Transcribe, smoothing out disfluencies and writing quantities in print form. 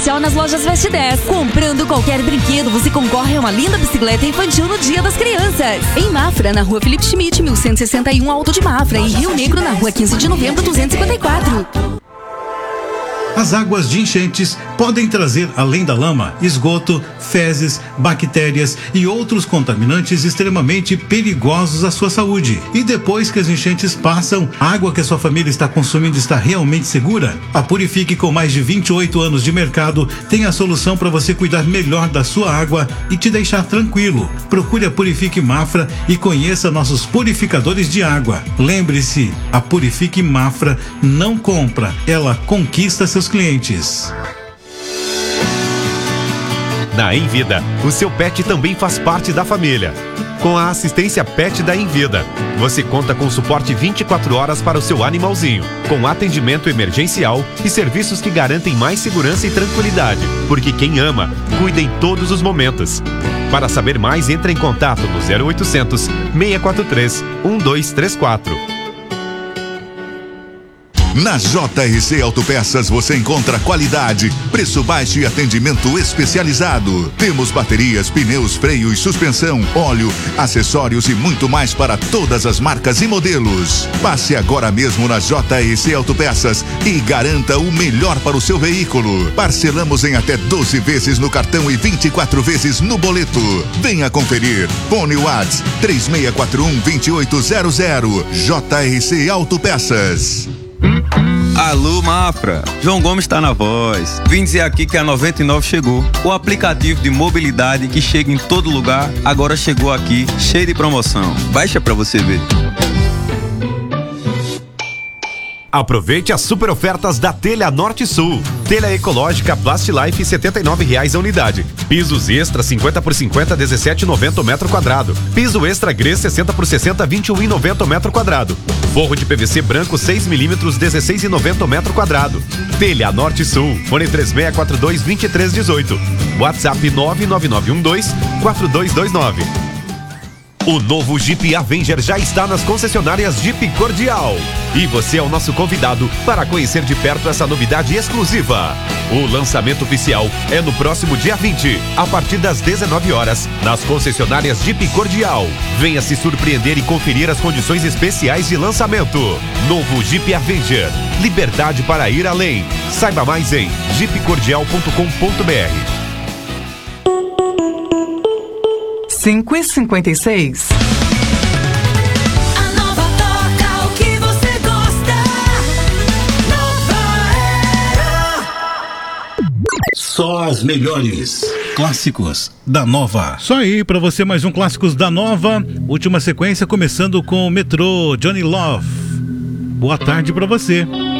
especial nas lojas Veste 10. Comprando qualquer brinquedo, você concorre a uma linda bicicleta infantil no Dia das Crianças. Em Mafra, na Rua Felipe Schmidt, 1161, Alto de Mafra. E Rio Negro, na Rua 15 de Novembro, 254. As águas de enchentes podem trazer, além da lama, esgoto, fezes, bactérias e outros contaminantes extremamente perigosos à sua saúde. E depois que as enchentes passam, a água que a sua família está consumindo está realmente segura? A Purifique, com mais de 28 anos de mercado, tem a solução para você cuidar melhor da sua água e te deixar tranquilo. Procure a Purifique Mafra e conheça nossos purificadores de água. Lembre-se, a Purifique Mafra não compra, ela conquista seus clientes. Na Envida, o seu pet também faz parte da família. Com a assistência Pet da Envida, você conta com suporte 24 horas para o seu animalzinho, com atendimento emergencial e serviços que garantem mais segurança e tranquilidade, porque quem ama, cuida em todos os momentos. Para saber mais, entre em contato no 0800 643 1234. Na JRC Autopeças você encontra qualidade, preço baixo e atendimento especializado. Temos baterias, pneus, freios, suspensão, óleo, acessórios e muito mais para todas as marcas e modelos. Passe agora mesmo na JRC Autopeças e garanta o melhor para o seu veículo. Parcelamos em até 12 vezes no cartão e 24 vezes no boleto. Venha conferir. Fone Whats 3641-2800. JRC Autopeças. Alô, Mafra, João Gomes está na voz. Vim dizer aqui que a 99 chegou. O aplicativo de mobilidade que chega em todo lugar, agora chegou aqui, cheio de promoção. Baixa pra você ver. Aproveite as super ofertas da Telha Norte Sul. Telha ecológica Plastilife, R$ 79,00 a unidade. Pisos extra 50 por 50, 17,90 o metro quadrado. Piso extra Grê 60 por 60, 21,90 o metro quadrado. Forro de PVC branco 6 mm, 16,90 o metro quadrado. Telha Norte Sul. Fone 3642-2318. WhatsApp 99912-4229. O novo Jeep Avenger já está nas concessionárias Jeep Cordial. E você é o nosso convidado para conhecer de perto essa novidade exclusiva. O lançamento oficial é no próximo dia 20, a partir das 19 horas, nas concessionárias Jeep Cordial. Venha se surpreender e conferir as condições especiais de lançamento. Novo Jeep Avenger. Liberdade para ir além. Saiba mais em jeepcordial.com.br. 5h56. A Nova toca o que você gosta. Nova Era. Só as melhores clássicos da Nova. Só aí pra você mais um Clássicos da Nova. Última sequência começando com o Metrô, Johnny Love. Boa tarde pra você.